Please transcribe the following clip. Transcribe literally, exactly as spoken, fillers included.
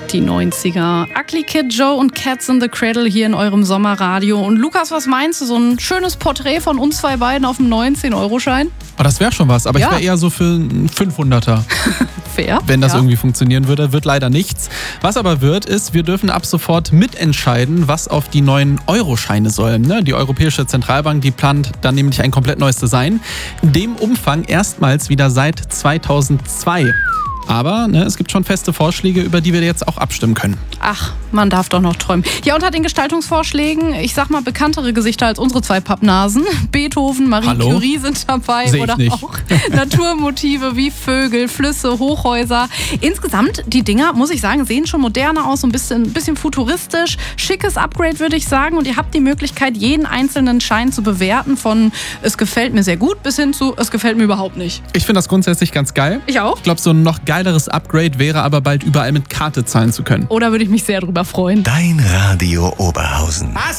Die neunziger. Ugly Kid Joe und Cats in the Cradle hier in eurem Sommerradio. Und Lukas, was meinst du? So ein schönes Porträt von uns zwei beiden auf dem neunzehn-Euro-Schein? Oh, das wäre schon was, aber Ja. ich wäre eher so für einen fünfhunderter. Fair. Wenn das ja. irgendwie funktionieren würde, wird leider nichts. Was aber wird, ist, wir dürfen ab sofort mitentscheiden, was auf die neuen Euro-Scheine sollen. Ne? Die Europäische Zentralbank, die plant dann nämlich ein komplett neues Design. In dem Umfang erstmals wieder seit zweitausendzwei. Aber ne, es gibt schon feste Vorschläge, über die wir jetzt auch abstimmen können. Ach, man darf doch noch träumen. Ja, unter den Gestaltungsvorschlägen, ich sag mal bekanntere Gesichter als unsere zwei Pappnasen. Beethoven, Marie Hallo? Curie sind dabei. Seh ich oder nicht. auch Naturmotive wie Vögel, Flüsse, Hochhäuser. Insgesamt, die Dinger, muss ich sagen, sehen schon moderner aus, so ein bisschen, bisschen futuristisch. Schickes Upgrade, würde ich sagen. Und ihr habt die Möglichkeit, jeden einzelnen Schein zu bewerten. Von es gefällt mir sehr gut bis hin zu es gefällt mir überhaupt nicht. Ich finde das grundsätzlich ganz geil. Ich auch. Ich glaube, so ein noch geileres Upgrade wäre aber bald überall mit Karte zahlen zu können. Oder würde ich mich sehr drüber freuen. Dein Radio Oberhausen. Was?